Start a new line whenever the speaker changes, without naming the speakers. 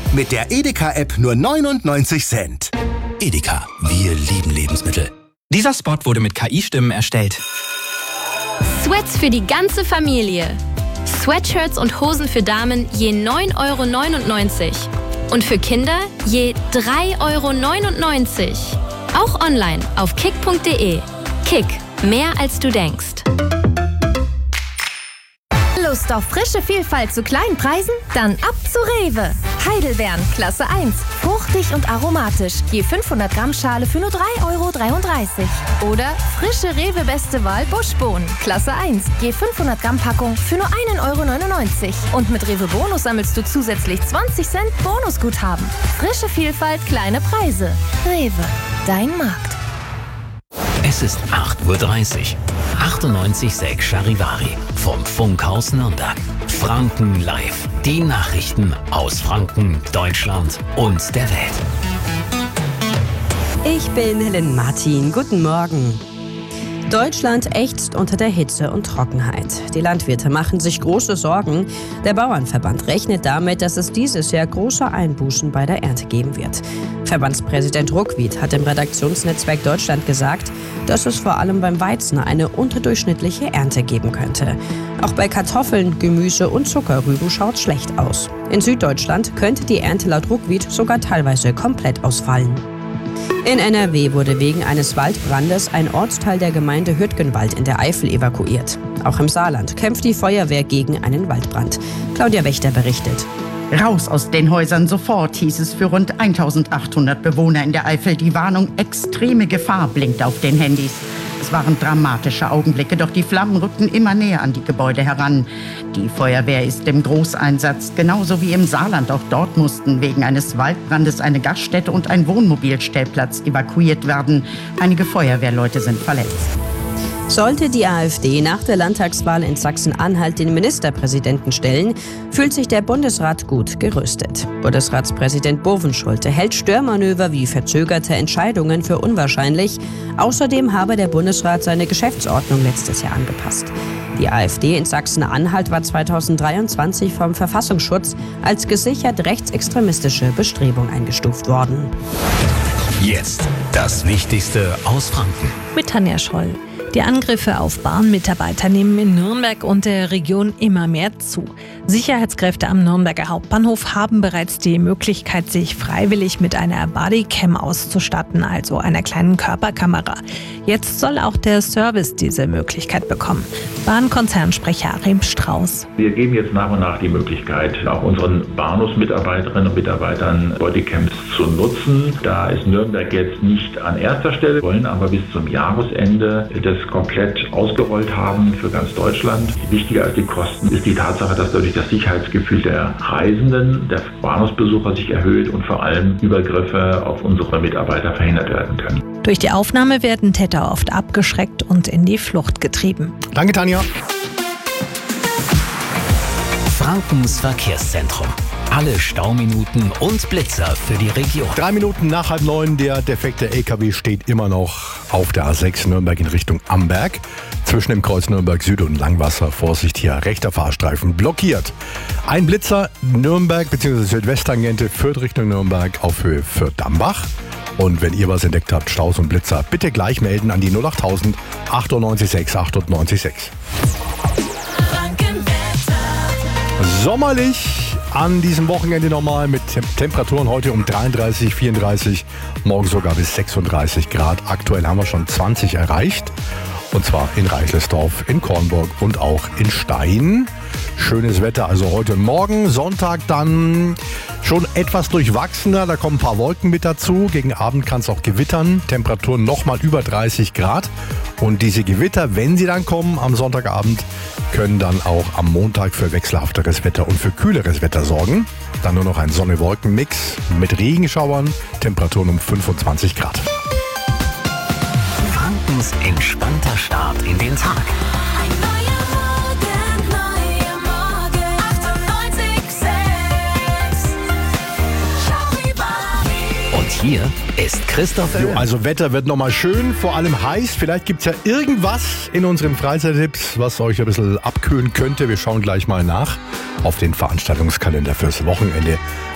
Mit der Edeka-App nur 99 Cent.
Edeka, wir lieben Lebensmittel.
Dieser Spot wurde mit KI-Stimmen erstellt.
Sweats für die ganze Familie. Sweatshirts und Hosen für Damen je 9,99 € und für Kinder je 3,99 €. Auch online auf kick.de. Kick, mehr als du denkst.
Lust auf frische Vielfalt zu kleinen Preisen? Dann ab zu Rewe. Heidelbeeren, Klasse 1. Fruchtig und aromatisch. Je 500 Gramm Schale für nur 3,33 € Oder frische Rewe Beste Wahl Buschbohnen, Klasse 1. Je 500 Gramm Packung für nur 1,99 € Und mit Rewe Bonus sammelst du zusätzlich 20 Cent Bonusguthaben. Frische Vielfalt, kleine Preise. Rewe, dein Markt.
Es ist 8:30 Uhr. 98,6 Charivari vom Funkhaus Nürnberg. Franken live. Die Nachrichten aus Franken, Deutschland und der Welt.
Ich bin Helen Martin. Guten Morgen. Deutschland ächzt unter der Hitze und Trockenheit. Die Landwirte machen sich große Sorgen. Der Bauernverband rechnet damit, dass es dieses Jahr große Einbußen bei der Ernte geben wird. Verbandspräsident Ruckwied hat im Redaktionsnetzwerk Deutschland gesagt, dass es vor allem beim Weizen eine unterdurchschnittliche Ernte geben könnte. Auch bei Kartoffeln, Gemüse und Zuckerrüben schaut es schlecht aus. In Süddeutschland könnte die Ernte laut Ruckwied sogar teilweise komplett ausfallen. In NRW wurde wegen eines Waldbrandes ein Ortsteil der Gemeinde Hürtgenwald in der Eifel evakuiert. Auch im Saarland kämpft die Feuerwehr gegen einen Waldbrand. Claudia Wächter berichtet.
Raus aus den Häusern sofort, hieß es für rund 1800 Bewohner in der Eifel. Die Warnung extreme Gefahr blinkt auf den Handys. Es waren dramatische Augenblicke, doch die Flammen rückten immer näher an die Gebäude heran. Die Feuerwehr ist im Großeinsatz, genauso wie im Saarland. Auch dort mussten wegen eines Waldbrandes eine Gaststätte und ein Wohnmobilstellplatz evakuiert werden. Einige Feuerwehrleute sind verletzt.
Sollte die AfD nach der Landtagswahl in Sachsen-Anhalt den Ministerpräsidenten stellen, fühlt sich der Bundesrat gut gerüstet. Bundesratspräsident Bovenschulte hält Störmanöver wie verzögerte Entscheidungen für unwahrscheinlich. Außerdem habe der Bundesrat seine Geschäftsordnung letztes Jahr angepasst. Die AfD in Sachsen-Anhalt war 2023 vom Verfassungsschutz als gesichert rechtsextremistische Bestrebung eingestuft worden.
Jetzt das Wichtigste aus Franken.
Mit Tanja Scholl. Die Angriffe auf Bahnmitarbeiter nehmen in Nürnberg und der Region immer mehr zu. Sicherheitskräfte am Nürnberger Hauptbahnhof haben bereits die Möglichkeit, sich freiwillig mit einer Bodycam auszustatten, also einer kleinen Körperkamera. Jetzt soll auch der Service diese Möglichkeit bekommen. Bahnkonzernsprecher Achim Strauß.
Wir geben jetzt nach und nach die Möglichkeit, auch unseren Bahnhofsmitarbeiterinnen und Mitarbeitern Bodycams zu nutzen. Da ist Nürnberg jetzt nicht an erster Stelle, wollen aber bis zum Jahresende das komplett ausgerollt haben für ganz Deutschland. Wichtiger als die Kosten ist die Tatsache, dass dadurch das Sicherheitsgefühl der Reisenden, der Bahnhofsbesucher sich erhöht und vor allem Übergriffe auf unsere Mitarbeiter verhindert werden können.
Durch die Aufnahme werden Täter oft abgeschreckt und in die Flucht getrieben.
Danke, Tanja.
Frankens Verkehrszentrum. Alle Stauminuten und Blitzer für die Region.
3 Minuten nach 8:30, der defekte LKW steht immer noch auf der A6 Nürnberg in Richtung Amberg. Zwischen dem Kreuz Nürnberg Süd und Langwasser. Vorsicht hier, rechter Fahrstreifen blockiert. Ein Blitzer Nürnberg bzw. Südwesttangente führt Richtung Nürnberg auf Höhe Fürth-Dambach. Und wenn ihr was entdeckt habt, Staus und Blitzer, bitte gleich melden an die 08000 98 98 6. Sommerlich an diesem Wochenende nochmal mit Temperaturen heute um 33, 34, morgen sogar bis 36 Grad. Aktuell haben wir schon 20 erreicht. Und zwar in Reichelsdorf, in Kornburg und auch in Stein. Schönes Wetter also heute und morgen. Sonntag dann schon etwas durchwachsener. Da kommen ein paar Wolken mit dazu. Gegen Abend kann es auch gewittern. Temperaturen nochmal über 30 Grad. Und diese Gewitter, wenn sie dann kommen am Sonntagabend, können dann auch am Montag für wechselhafteres Wetter und für kühleres Wetter sorgen. Dann nur noch ein Sonne-Wolken-Mix mit Regenschauern. Temperaturen um 25 Grad.
Frankens entspannter Start in den Tag.
Ein neuer Morgen, 98,6 Charivari.
Und hier ist Christoph Oehlen.
Also Wetter wird nochmal schön, vor allem heiß. Vielleicht gibt es ja irgendwas in unseren Freizeittipps, was euch ein bisschen abkühlen könnte. Wir schauen gleich mal nach auf den Veranstaltungskalender fürs Wochenende.